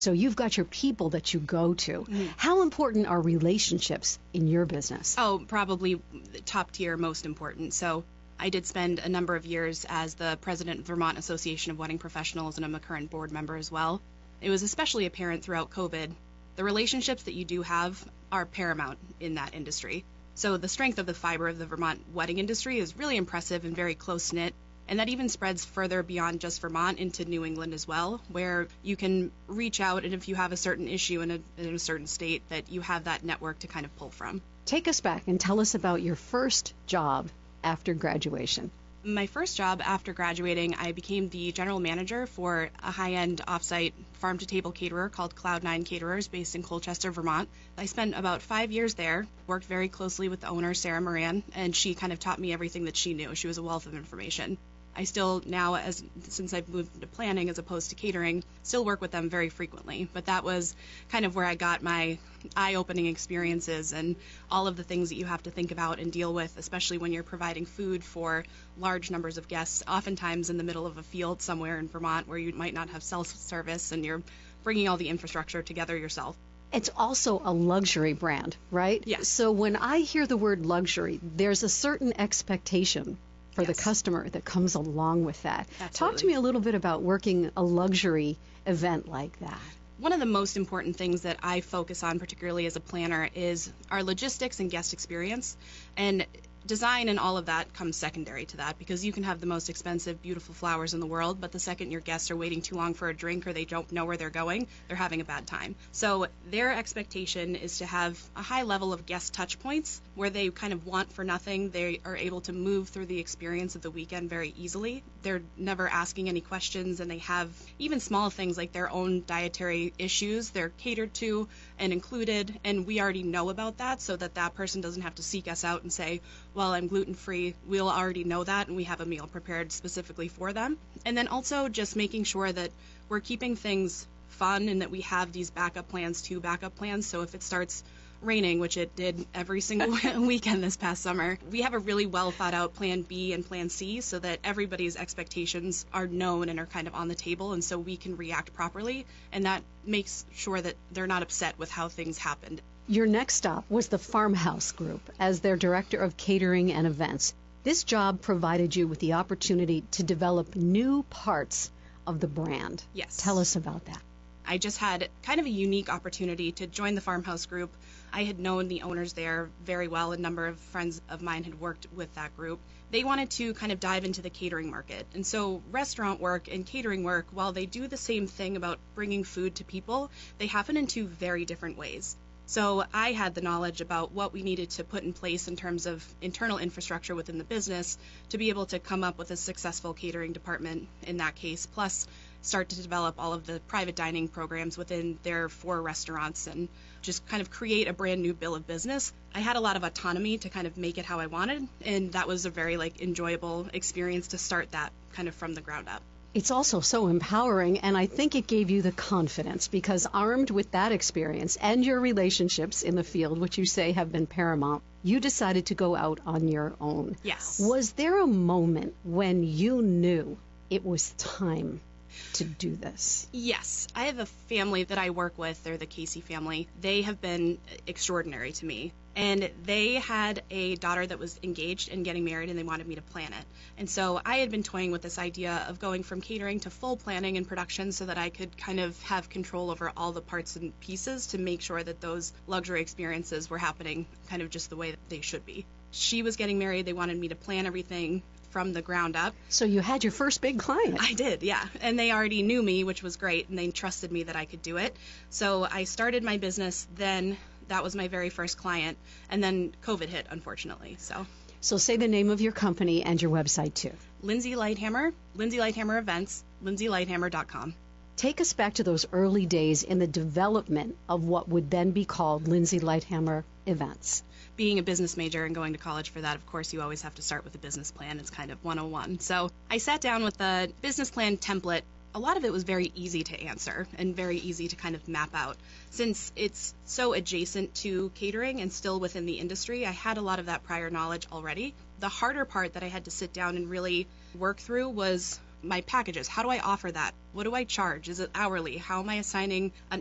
So you've got your people that you go to. How important are relationships in your business? Oh, probably top tier, most important. So I did spend a number of years as the president of Vermont Association of Wedding Professionals, and I'm a current board member as well. It was especially apparent throughout COVID. The relationships that you do have are paramount in that industry. So the strength of the fiber of the Vermont wedding industry is really impressive and very close-knit. And that even spreads further beyond just Vermont into New England as well, where you can reach out, and if you have a certain issue in a certain state, that you have that network to kind of pull from. Take us back and tell us about your first job after graduation. My first job after graduating, I became the general manager for a high-end off-site farm-to-table caterer called Cloud9 Caterers based in Colchester, Vermont. I spent about 5 years there, worked very closely with the owner, Sarah Moran, and she kind of taught me everything that she knew. She was a wealth of information. I still now, since I've moved into planning as opposed to catering, still work with them very frequently. But that was kind of where I got my eye-opening experiences and all of the things that you have to think about and deal with, especially when you're providing food for large numbers of guests, oftentimes in the middle of a field somewhere in Vermont where you might not have self-service and you're bringing all the infrastructure together yourself. It's also a luxury brand, right? Yes. So when I hear the word luxury, there's a certain expectation for the customer that comes along with that. Absolutely. Talk to me a little bit about working a luxury event like that. One of the most important things that I focus on, particularly as a planner, is our logistics and guest experience. And design and all of that comes secondary to that, because you can have the most expensive, beautiful flowers in the world, but the second your guests are waiting too long for a drink or they don't know where they're going, they're having a bad time. So their expectation is to have a high level of guest touch points where they kind of want for nothing. They are able to move through the experience of the weekend very easily. They're never asking any questions, and they have even small things like their own dietary issues. They're catered to and included, and we already know about that, so that that person doesn't have to seek us out and say, well, I'm gluten-free. We'll already know that, and we have a meal prepared specifically for them. And then also just making sure that we're keeping things fun and that we have these backup plans, so if it starts raining, which it did every single weekend this past summer, we have a really well thought out plan B and plan C so that everybody's expectations are known and are kind of on the table, and so we can react properly, and that makes sure that they're not upset with how things happened. Your next stop was the Farmhouse Group as their director of catering and events. This job provided you with the opportunity to develop new parts of the brand. Yes. Tell us about that. I just had kind of a unique opportunity to join the Farmhouse Group. I had known the owners there very well. A number of friends of mine had worked with that group. They wanted to kind of dive into the catering market. And so restaurant work and catering work, while they do the same thing about bringing food to people, they happen in two very different ways. So I had the knowledge about what we needed to put in place in terms of internal infrastructure within the business to be able to come up with a successful catering department in that case, plus start to develop all of the private dining programs within their 4 restaurants and just kind of create a brand new bill of business. I had a lot of autonomy to kind of make it how I wanted, and that was a very enjoyable experience to start that kind of from the ground up. It's also so empowering, and I think it gave you the confidence because armed with that experience and your relationships in the field, which you say have been paramount, you decided to go out on your own. Yes. Was there a moment when you knew it was time to do this? Yes. I have a family that I work with. They're the Casey family. They have been extraordinary to me. And they had a daughter that was engaged and getting married, and they wanted me to plan it. And so I had been toying with this idea of going from catering to full planning and production so that I could kind of have control over all the parts and pieces to make sure that those luxury experiences were happening kind of just the way that they should be. She was getting married. They wanted me to plan everything from the ground up. So you had your first big client. I did, yeah. And they already knew me, which was great, and they trusted me that I could do it. So I started my business then. That was my very first client. And then COVID hit, unfortunately. So say the name of your company and your website, too. Lindsay Lighthammer, Lindsay Lighthammer Events, lindsaylighthammer.com. Take us back to those early days in the development of what would then be called Lindsay Lighthammer Events. Being a business major and going to college for that, of course, you always have to start with a business plan. It's kind of 101. So I sat down with a business plan template. A lot of it was very easy to answer and very easy to kind of map out. Since it's so adjacent to catering and still within the industry, I had a lot of that prior knowledge already. The harder part that I had to sit down and really work through was my packages. How do I offer that? What do I charge? Is it hourly? How am I assigning an